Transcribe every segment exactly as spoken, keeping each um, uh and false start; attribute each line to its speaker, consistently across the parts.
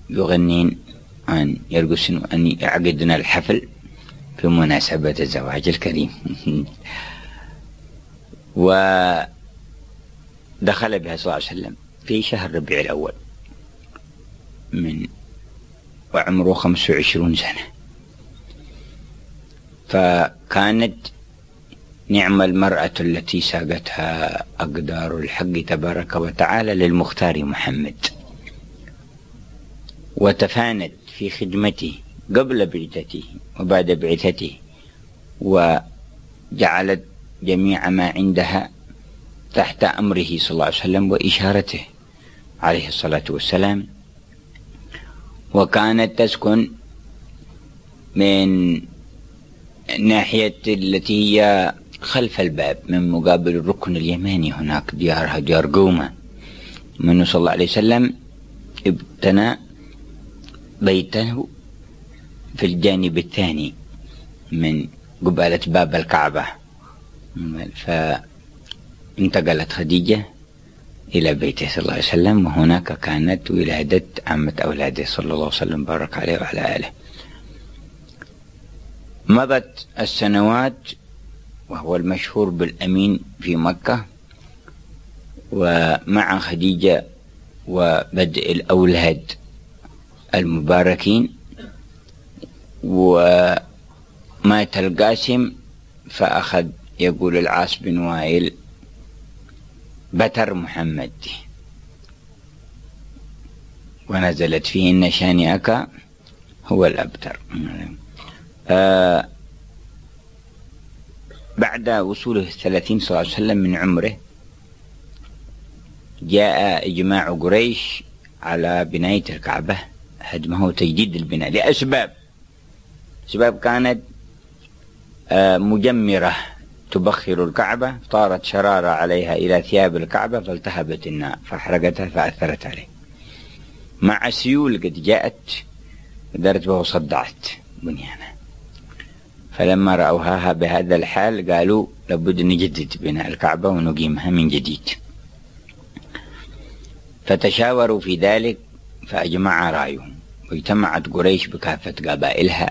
Speaker 1: يغنين أن يرقصن وأن يعقدن الحفل في مناسبة الزواج الكريم. ودخل بها صلى الله عليه وسلم في شهر ربيع الأول من وعمره خمس وعشرون سنة، فكانت نعم المرأة التي ساقتها أقدار الحق تبارك وتعالى للمختار محمد، وتفانت في خدمته قبل بعثته وبعد بعثته، وجعلت جميع ما عندها تحت أمره صلى الله عليه وسلم وإشارته عليه الصلاة والسلام. وكانت تسكن من ناحية التي هي خلف الباب من مقابل الركن اليماني، هناك ديارها ديار قومة. من صلى الله عليه وسلم ابتنى بيته في الجانب الثاني من قبالة باب الكعبة، فانتقلت خديجة إلى بيته صلى الله عليه وسلم، وهناك كانت ولادة عمة أولاده صلى الله عليه وسلم بارك عليه وعلى آله. مضت السنوات وهو المشهور بالأمين في مكة، ومع خديجة وبدء الأولاد المباركين، ومات القاسم فأخذ يقول العاص بن وائل بتر محمد، ونزلت فيه إن شانئك هو الأبتر. آه بعد وصوله الثلاثين صلى الله عليه وسلم من عمره جاء إجماع قريش على بناية الكعبة، هدمه وتجديد البناء لأسباب أسباب كانت آه مجمرة تبخر الكعبة، طارت شرارة عليها إلى ثياب الكعبة فالتهبت النار فأحرقتها فأثرت عليه، مع سيول قد جاءت دارت به وصدعت بنيانه. فلما رأوها بهذا الحال قالوا لابد نجدد بناء الكعبة ونقيمها من جديد، فتشاوروا في ذلك فأجمع رأيهم، واجتمعت قريش بكافة قبائلها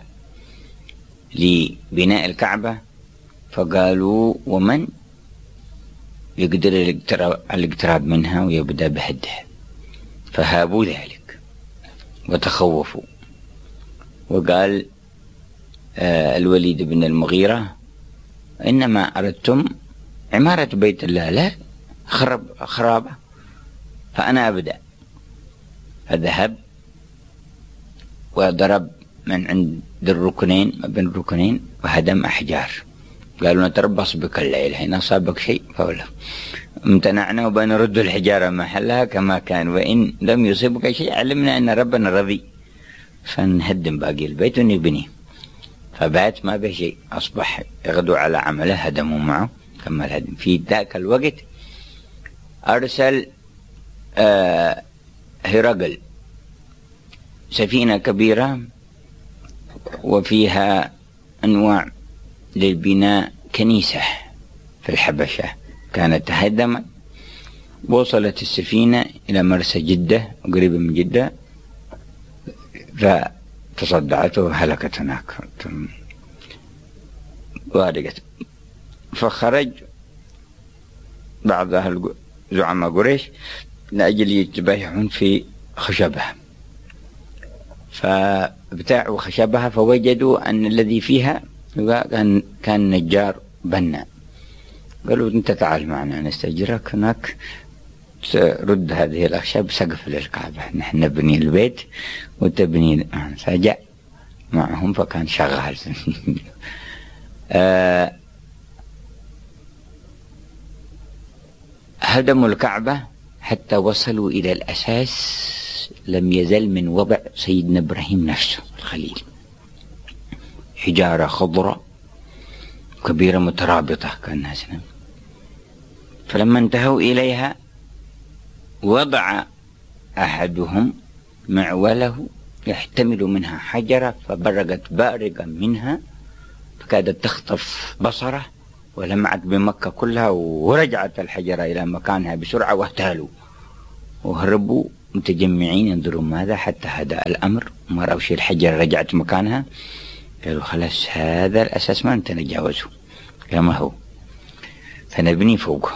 Speaker 1: لبناء الكعبة، فقالوا ومن يقدر الاقتراب منها ويبدأ بهدها، فهابوا ذلك وتخوفوا. وقال آه الوليد بن المغيرة إنما أردتم عمارة بيت الله لا خرب خرابة، فأنا أبدأ. فذهب وضرب من عند الركنين ما بين الركنين وهدم أحجار، قالوا نتربص بك الليل حين أصابك شيء فوله امتنعنا وبنرد الحجارة محلها كما كان، وإن لم يصيبك شيء علمنا أن ربنا رضي فنهدم باقي البيت ونبنيه. فبات ما به شيء، أصبح يغدو على عمله هدموا معه كما الهدم. في ذاك الوقت أرسل آه هرقل سفينة كبيرة وفيها أنواع للبناء كنيسة في الحبشة كانت تهدمت. وصلت السفينة إلى مرسى جدة قريبة من جدة فتصدعت وهلكت هناك وارقت. فخرج بعض أهل زعماء قريش لأجل يتبايعون في خشبها، فابتاعوا خشبها فوجدوا أن الذي فيها كان كان نجار بنا. قالوا أنت تعال معنا نستأجرك هناك ترد هذه الأخشاب سقف للكعبة، نحن نبني البيت وتبني. فجاء معهم فكان شغال. آه هدموا الكعبة حتى وصلوا إلى الأساس، لم يزل من وضع سيدنا إبراهيم نفسه الخليل، حجارة خضراء كبيرة مترابطة كأنها سنة. فلما انتهوا إليها وضع أحدهم معوله يحتمل منها حجرة فبرقت بارقا منها فكادت تخطف بصره ولمعت بمكة كلها، ورجعت الحجرة إلى مكانها بسرعة واهتالوا وهربوا متجمعين ينظرون ماذا حتى هدأ الأمر، ما رأوا شيء، الحجر رجعت مكانها، قالوا خلاص هذا الأساس ما نتجاوزه كما هو فنبني فوقه.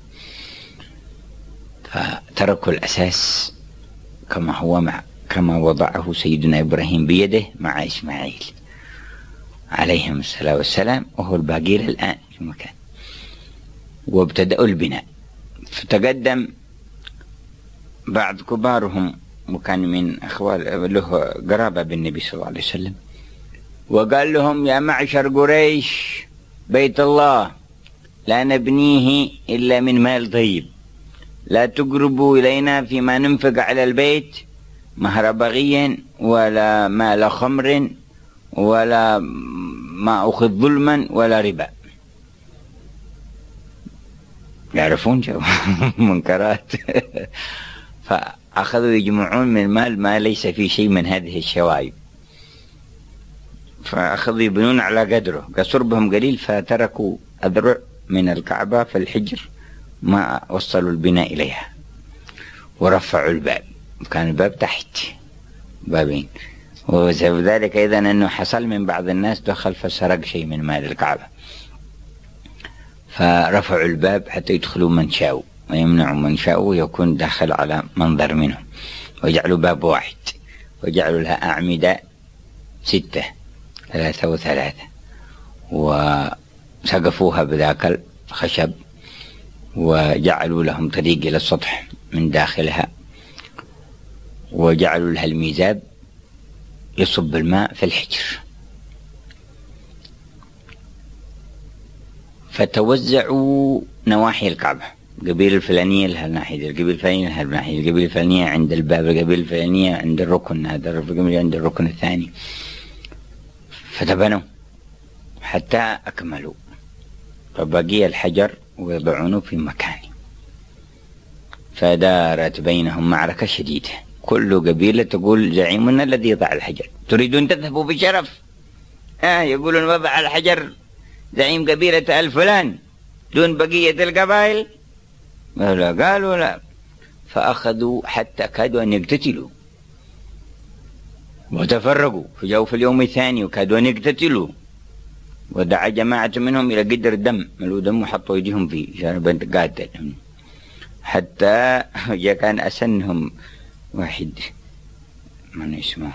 Speaker 1: فتركوا الأساس كما هو مع كما وضعه سيدنا إبراهيم بيده مع إسماعيل عليهم الصلاة والسلام، وهو الباقي الآن في مكان، وابتدأوا البناء. فتقدم بعض كبارهم وكان من أخوال له قرابة بالنبي صلى الله عليه وسلم، وقال لهم يا معشر قريش بيت الله لا نبنيه إلا من مال طيب، لا تقربوا إلينا فيما ننفق على البيت مهر بغي ولا مال خمر ولا ما أخذ ظلما ولا ربا. يعرفون جو منكرات فأخذوا يجمعون من المال ما ليس فيه شيء من هذه الشوائب، فأخذوا يبنون على قدره، قصر بهم قليل فتركوا أذرع من الكعبة في الحجر ما وصلوا البناء إليها، ورفعوا الباب، كان الباب تحت بابين، وسبب ذلك أيضا أنه حصل من بعض الناس دخل فسرق شيء من مال الكعبة، فرفعوا الباب حتى يدخلوا من شاءوا ويمنعوا من شاءوا ويكون داخل على منظر منهم، وجعلوا باب واحد، وجعلوا لها أعمدة ستة ثلاثة وثلاثة، وسقفوها بذاك الخشب، وجعلوا لهم طريق إلى السطح من داخلها، وجعلوا لها الميزاب يصب الماء في الحجر. فتوزعوا نواحي الكعبة، القبيلة الفلانية لها الناحية، القبيلة الفلانية لها الناحية، القبيلة الفلانية عند الباب، القبيلة الفلانية عند الركن، هذا القبيلة عند الركن الثاني، فتبنوا حتى أكملوا، فبقي الحجر ويضعونه في مكانه. فدارت بينهم معركة شديدة، كل قبيلة تقول زعيمنا الذي يضع الحجر، تريدون تذهبوا بشرف؟ آه يقولون وضع الحجر زعيم قبيلة الفلان دون بقية القبائل؟ لا، قالوا لا. فأخذوا حتى كادوا أن يقتتلوا وتفرقوا، فجاءوا في اليوم الثاني وكادوا أن يقتتلوا، ودعا جماعة منهم إلى قدر الدم، ملوا دم وحطوا يديهم فيه شارب قاتل، حتى جاء كان أسنهم واحد من اسمه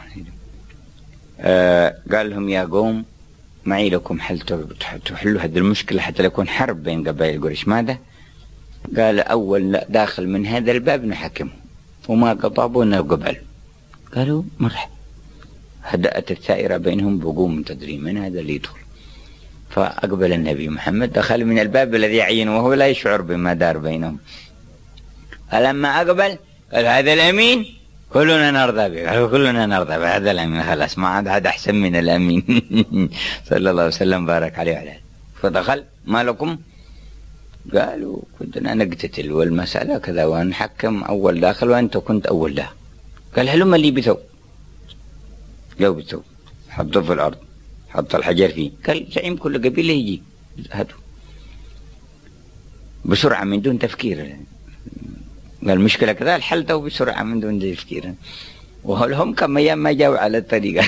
Speaker 1: آه قال لهم يا قوم معي لكم حل تحلوا هذه المشكلة حتى لا يكون حرب بين قبائل قريش. ماذا؟ قال أول داخل من هذا الباب نحكمه، وما قطابونا قبل. قالوا مرحبا. هدأت الثائرة بينهم بقوم منتظرين من هذا اللي يدخل. فأقبل النبي محمد دخل من الباب الذي يعين وهو لا يشعر بما دار بينهم. فلما أقبل قال هذا الأمين كلنا نرضى به، قالوا كلنا نرضى بهذا الأمين، خلاص ما عاد هذا أحسن من الأمين صلى الله عليه وسلم بارك عليه وعلى. فدخل ما لكم؟ قالوا كنا نقتتل والمسألة كذا ونحكم أول داخل وأنت كنت أول داخل. قال هلما اللي بثوب، لو بثوب حطه في الأرض، حط الحجر فيه. قال زعيم كل قبيلة يجي هاتوا بسرعة من دون تفكير. قال المشكلة كذا الحل تو بسرعة من دون تفكير، وهم كم أيام ما جاوا على الطريقة.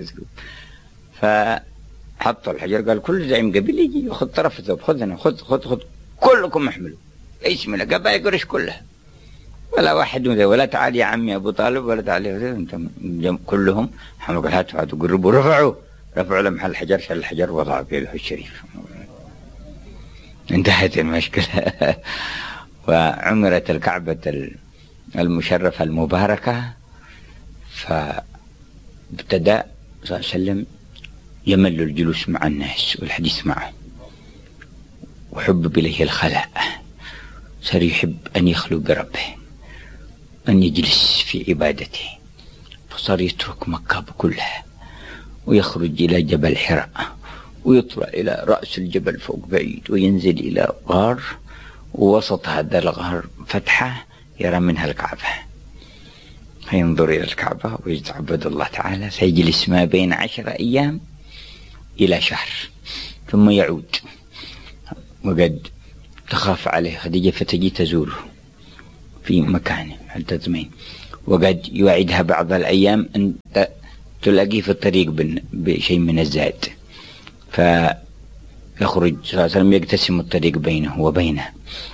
Speaker 1: فحطوا الحجر، قال كل زعيم قبيلة يجي يأخذ طرف الثوب، خذ هنا خذ خذ خذ كلكم احملوا، ايش من قبائل قريش كلها، ولا واحد ولا تعال يا عمي أبو طالب ولا تعال انتم كلهم حملوا. قال هاتوا هاتوا قربوا، رفعوا رفعوا لمحل الحجر، شال الحجر وضعوا في يده الشريف. انتهت المشكلة. وعمرت الكعبة المشرفة المباركة. فابتدأ صلى الله عليه وسلم يمل الجلوس مع الناس والحديث معهم، وحبب إليه الخلاء، صار يحب أن يخلو بربه، أن يجلس في عبادته، فصار يترك مكة كلها ويخرج إلى جبل حراء ويطلع إلى رأس الجبل فوق بعيد وينزل إلى غار، ووسط هذا الغار فتحة يرى منها الكعبة، فينظر إلى الكعبة ويتعبد الله تعالى. سيجلس ما بين عشر أيام إلى شهر ثم يعود. وقد تخاف عليه خديجة فتجي تزوره في مكانه حتى تطمئن، وقد يوعدها بعض الأيام أن تلاقيه في الطريق بشيء من الزاد، فيخرج صلى الله عليه وسلم يقتسم الطريق بينه وبينه.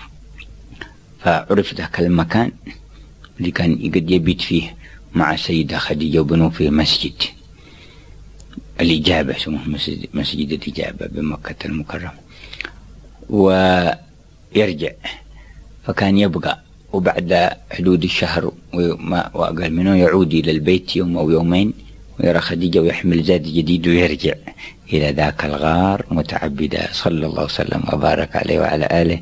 Speaker 1: فعرف ذاك المكان اللي كان قد يبيت فيه مع السيدة خديجة وبنوا فيه مسجد الإجابة، اسمه مسجد الإجابة بمكة المكرمة، ويرجع. فكان يبقى، وبعد حدود الشهر وأقل منه يعود إلى البيت يوم أو يومين ويرى خديجة ويحمل زاد جديد ويرجع إلى ذاك الغار متعبدا صلى الله وسلم وبارك عليه وعلى آله،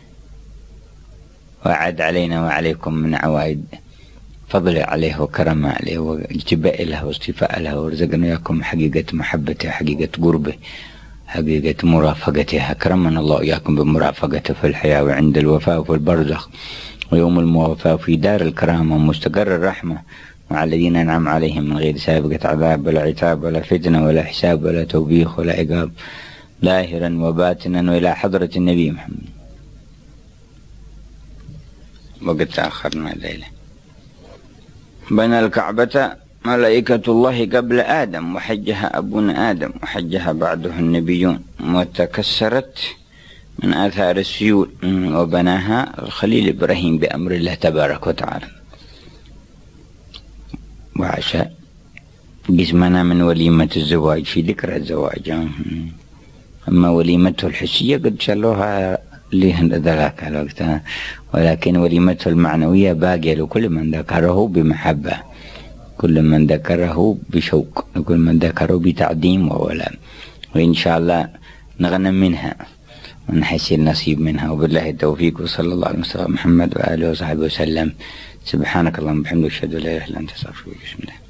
Speaker 1: وأعد علينا وعليكم من عوائد فضل عليه وكرم عليه واجتباء له واصطفاء له، ورزقنا إياكم حقيقة محبته، حقيقة قربه، حقيقة مرافقته. أكرمنا الله إياكم بمرافقته في الحياة وعند الوفاة وفي البرزخ ويوم الموافاة في دار الكرامة ومستقر الرحمة مع الذين أنعم عليهم من غير سابقة عذاب ولا عتاب ولا فتنة ولا حساب ولا توبيخ ولا عقاب، ظاهرا وباطنا، وإلى حضرة النبي محمد. وقد تأخرنا الليلة. بنى الكعبة ملائكة الله قبل آدم، وحجها أبونا آدم، وحجها بعده النبيون، وتكسرت من آثار السيول، وبناها الخليل إبراهيم بأمر الله تبارك وتعالى. وعشاء قسمنا من وليمة الزواج في ذكرى الزواج، أما وليمته الحسية قد شلوها لذلك الوقت، ولكن وليمته المعنوية باقية لكل من ذكره بمحبة، كل من ذكره بشوق، كل من ذكره بتعظيم وولاء، وإن شاء الله نغنم منها ونحصل نصيب منها. وبالله التوفيق، وصلى الله على محمد وآله وصحبه وسلم. سبحانك اللهم وبحمدك، أشهد أن لا إله إلا أنت، أستغفرك. بسم الله.